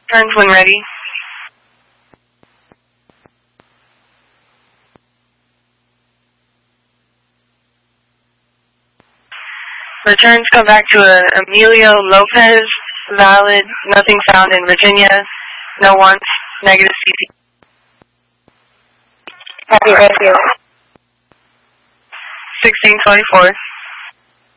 Turns when ready. Returns come back to Emilio Lopez, valid, nothing found in Virginia, no wants, negative CC. Copy, thank you. 1624.